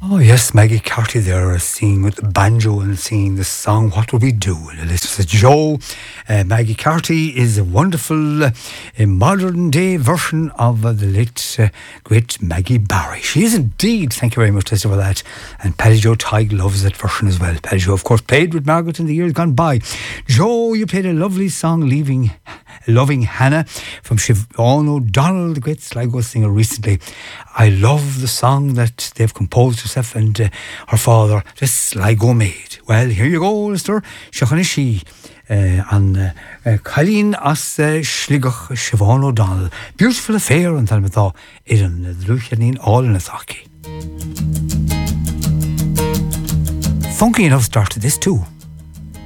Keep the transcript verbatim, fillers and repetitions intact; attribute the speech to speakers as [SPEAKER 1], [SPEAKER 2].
[SPEAKER 1] Oh yes, Maggie Carty there uh, singing with the banjo and singing the song What Would We Do? And it's Joe. Uh, Maggie Carty is a wonderful uh, a modern day version of uh, the late uh, great Maggie Barry. She is indeed. Thank you very much, Lisa, for that. And Paddy Joe Tighe loves that version as well. Paddy Joe, of course, played with Margaret in the years gone by. Joe, you played a lovely song, Leaving Loving Hannah, from Siobhan O'Donnell, the great Sligo singer, recently. I love the song that they've composed herself and uh, her father, the Sligo Maid. Well, here you go, Mister Shachanishi, uh, and Colleen as uh, Sligach Siobhan O'Donnell. Beautiful affair, and tell me though, Ian, the Luchanin, all in a thaki. Funky enough start to this too.